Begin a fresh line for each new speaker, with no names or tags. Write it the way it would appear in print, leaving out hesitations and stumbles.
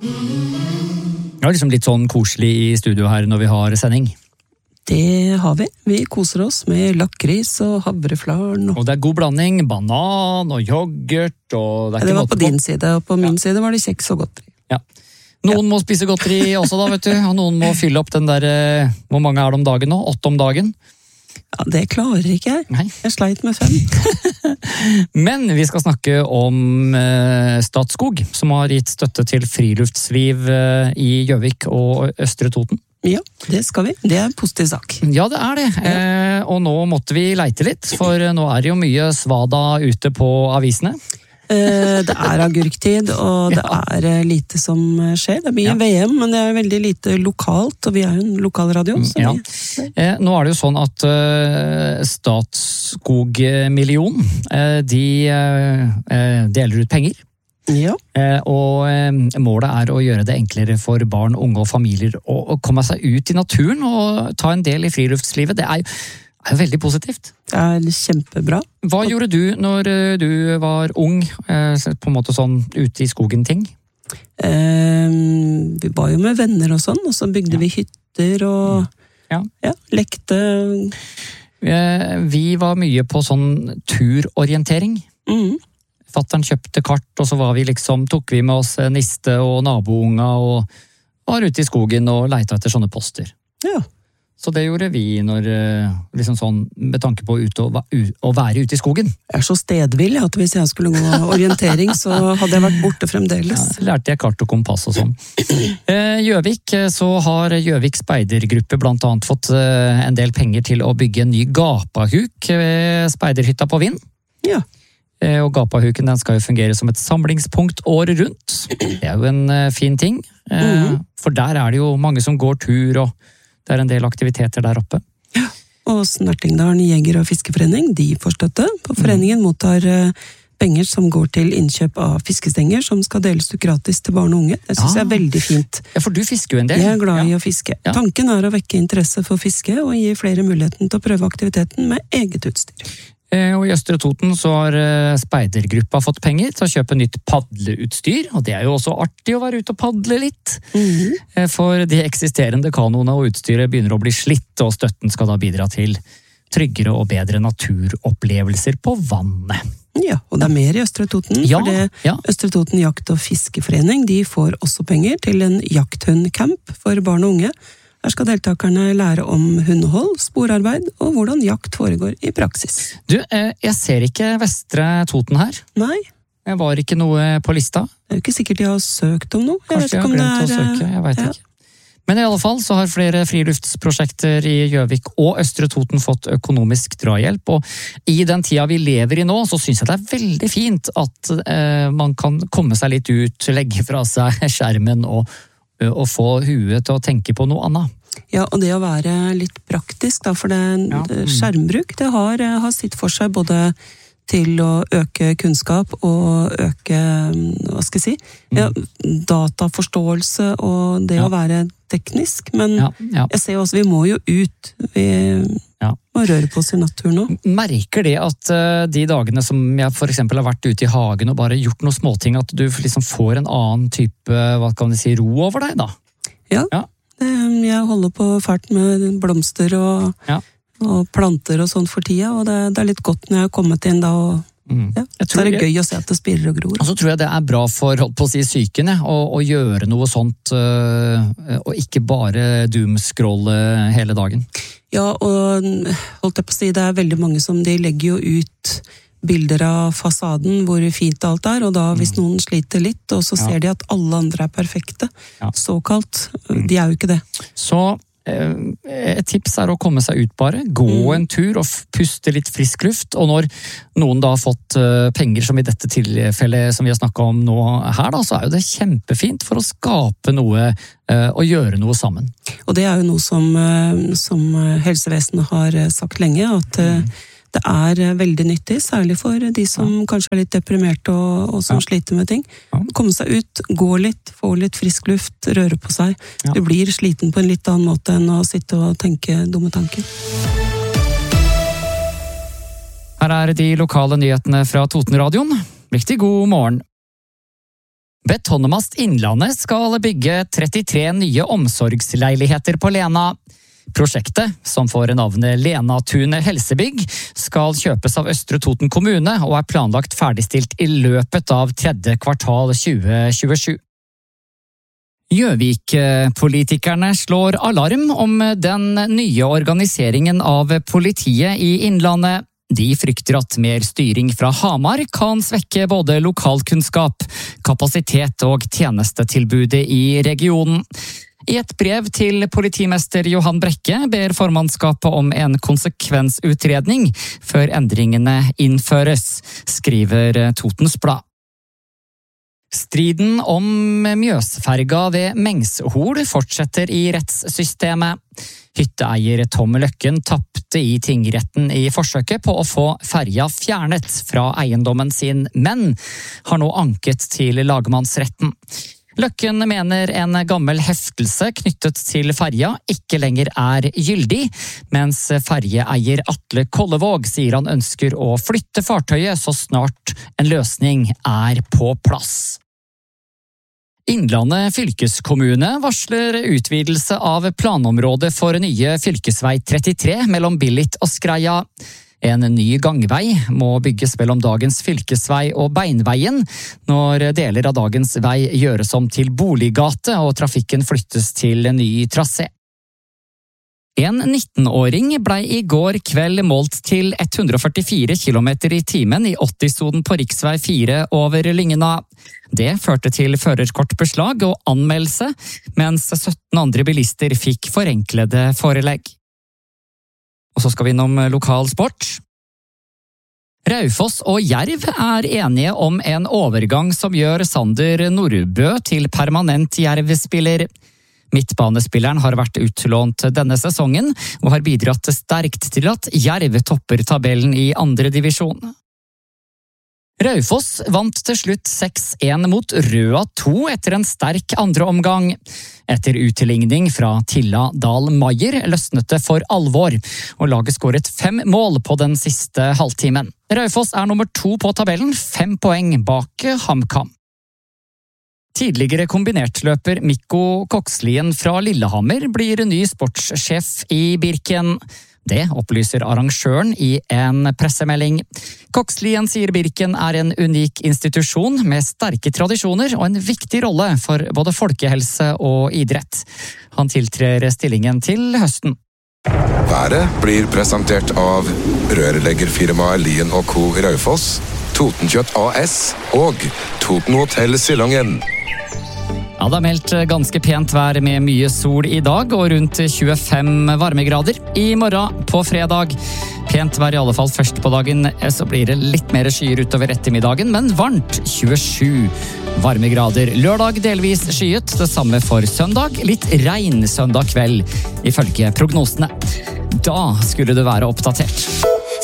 Det er liksom litt sånn koselig i studio her når vi har sending.
Det har vi. Vi koser oss med lakris og havreflaren.
Og det er god blanding, banan og yoghurt. Og det er ikke
det var
måte
på din side, og på min side var det kjeks og godteri.
Ja. Noen må spise godteri også da, vet du. Og noen må fylle opp den der, hvor mange er det om dagen nå? 8 om dagen?
Ja, det klarer ikke jeg.
Nei.
Jeg sleit med 5.
Men vi skal snakke om Statskog, som har gitt støtte til friluftsliv i Gjøvik og Østre Toten.
Ja, det skal vi. Det er en positiv sak.
Ja, det er det. Og nå måtte vi leite litt, for nå er det jo mye svada ute på avisene.
Det er agurktid, og det er lite som skjer. Det er mye VM, men det er veldig lite lokalt, og vi er jo en lokalradio.
Nå er det jo sånn at Statskog-million, de deler ut penger.
Ja.
Og målet er å gjøre det enklere for barn, unge og familier å komme seg ut i naturen og ta en del i friluftslivet. Det er jo veldig positivt.
Det er kjempebra.
Hva gjorde du når du var ung, på en måte sånn ute i skogen-ting?
Vi var jo med venner og sånn, og så bygde vi hytter og lekte.
Vi var mye på sånn turorientering. Fatteren kjøpte kart, og så tok vi med oss niste og nabounga og var ute i skogen og leita etter sånne poster.
Ja.
Så det gjorde vi når, med tanke på å være ute i skogen.
Jeg er så stedvill at hvis jeg skulle gå orientering, så hadde jeg vært borte fremdeles.
Ja, lærte jeg kart og kompass og sånn. Gjøvik, så har Gjøvik speidergruppe blant annet fått en del penger til å bygge en ny gapahuk ved speiderhytta på Vind.
Ja.
Og gapahuken den skal jo fungere som et samlingspunkt året rundt. Det er jo en fin ting, for der er det jo mange som går tur, og det er en del aktiviteter der oppe.
Ja, og Snertingdalen Jeger- og Fiskeforening, de får støtte. Foreningen mottar penger som går til innkjøp av fiskestenger, som skal deles ut gratis til barn og unge. Det synes jeg er veldig fint.
Ja, for du fisker jo en del.
Jeg er glad i å fiske. Ja. Tanken er å vekke interesse for fiske, og gi flere muligheten til å prøve aktiviteten med eget utstyr.
Og i Østre Toten så har speidergruppa fått penger til å kjøpe nytt padleutstyr, og det er jo også artig å være ute og padle litt. For de eksisterende kanoene og utstyret begynner å bli slitt, og støtten skal da bidra til tryggere og bedre naturopplevelser på vannet.
Ja, og det er mer i Østre Toten, for Østre Toten Jakt- og Fiskeforening, de får også penger til en jakthundcamp for barn og unge. Her skal deltakerne lære om hundehold, sporarbeid og hvordan jakt foregår i praksis.
Du, jeg ser ikke Vestre Toten her.
Nei.
Jeg var ikke noe på lista.
Det er jo ikke sikkert de har søkt om noe.
Kanskje jeg har glemt å søke, jeg vet ikke. Men i alle fall så har flere friluftsprosjekter i Gjøvik og Østre Toten fått økonomisk drahjelp, og i den tida vi lever i nå, så synes jeg det er veldig fint at man kan komme seg litt ut, legge fra seg skjermen og få huet til å tenke på noe annet.
Ja, og det å være litt praktisk, da, for skjermbruk, det har sitt for seg både til å øke kunnskap og øke, dataforståelse og det å være teknisk, men jeg ser også, vi må jo ut, vi må røre på oss i naturen nå.
Merker det at de dagene som jeg for eksempel har vært ute i hagen og bare gjort noen småting, at du liksom får en annen type, ro over deg da?
Ja. Jeg holder på fælt med blomster og planter og sånt for tida, og det er litt godt når jeg har kommet inn da, og så er det gøy å se at det spirer og gror.
Og så tror jeg det er bra for, psyken, å gjøre noe sånt, og ikke bare doomscrolle hele dagen. Ja,
og holdt jeg på å si, det er veldig mange som de legger jo ut bilder av fasaden, hvor fint alt er, og da hvis noen sliter litt, og så ser de at alle andre er perfekte, såkalt, de er jo ikke det. Så et tips er å komme seg ut bare, gå en tur og puste litt frisk luft, og når noen da har fått penger, som i dette tilfellet som vi har snakket om nå her da, så er jo det kjempefint for å skape noe og gjøre noe sammen. Og det er jo noe som helsevesenet har sagt lenge, at det er veldig nyttig, særlig for de som kanskje er litt deprimerte og som sliter med ting. Komme seg ut, gå litt, få litt frisk luft, røre på seg. Du blir sliten på en litt annen måte enn å sitte og tenke dumme tanker.
Her er de lokale nyhetene fra Totenradioen. Riktig god morgen. Betongmast Innlandet skal bygge 33 nye omsorgsleiligheter på Lena. Prosjektet, som får navnet Lenatunet helsebygg, skal kjøpes av Østre Toten kommune og er planlagt ferdigstilt i løpet av 3. kvartal 2027. Gjøvik-politikerne slår alarm om den nye organiseringen av politiet i Innlandet. De frykter at mer styring fra Hamar kan svekke både lokalkunnskap, kapasitet og tjenestetilbudet i regionen. I et brev til politimester Johan Brekke ber formannskapet om en konsekvensutredning før endringene innføres, skriver Totens Blad. Striden om Mjøsferga ved Mengshol fortsetter i rettssystemet. Hytteeier Tom Løkken tappte i tingretten i forsøket på å få ferja fjernet fra eiendommen sin, men har nå anket til lagmannsretten. Løkken mener en gammel heftelse knyttet til ferja ikke lenger er gyldig, mens ferjeeier Atle Kollevåg sier han ønsker å flytte fartøyet så snart en løsning er på plass. Innlandet fylkeskommune varsler utvidelse av planområdet for nye fylkesvei 33 mellom Billit og Skreia. En ny gangvei må bygges mellom dagens fylkesvei og Beinveien, når deler av dagens vei gjøres om til boliggate og trafikken flyttes til en ny trasé. En 19-åring ble i går kveld målt til 144 km i timen i 80-sonen på riksvei 4 over Lyngena. Det førte til førerkortbeslag og anmeldelse, mens 17 andre bilister fikk forenklede forelegg. Og så skal vi innom lokal sport. Raufoss og Jerv er enige om en overgang som gjør Sander Nordbø til permanent Jerv-spiller. Midtbanespilleren har vært utlånt denne sesongen og har bidratt sterkt til at Jerv topper tabellen i 2. divisjon. Raufoss vant til slutt 6-1 mot Røa 2 etter en sterk andre omgang. Etter utligning fra Tilla Dahl Maier løsnet det for alvor, og laget skåret 5 mål på den siste halvtimen. Raufoss er nummer 2 på tabellen, 5 poeng bak HamKam. Tidligere kombinertløper Mikko Kokslien fra Lillehammer blir ny sportssjef i Birken. Det opplyser arrangøren i en pressemelding. Kokslien sier Birken er en unik institusjon med sterke tradisjoner og en viktig rolle for både folkehelse og idrett. Han tiltrer stillingen til høsten.
Været blir presentert av rørleggerfirmaet Lien & Co. Raufoss, Totenkjøtt AS og Toten Hotel Silongen.
Ja, det er meldt ganske pent vær med mye sol i dag og rundt 25 varmegrader. I morgen på fredag, pent vær i alle fall først på dagen, så blir det litt mer skyer utover ettermiddagen, men varmt 27 varmegrader. Lørdag delvis skyet, det samme for søndag, litt regn søndag kveld, ifølge prognosene. Da skulle det være oppdatert.